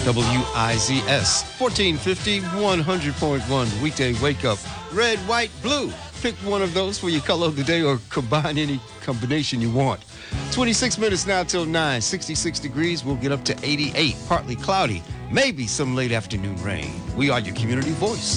WIZS 1450 100.1 weekday wake up. Red, white, blue. Pick one of those for your color of the day or combine any combination you want. 26 minutes now till 9, 66 degrees. We'll get up to 88, partly cloudy, maybe some late afternoon rain. We are your community voice.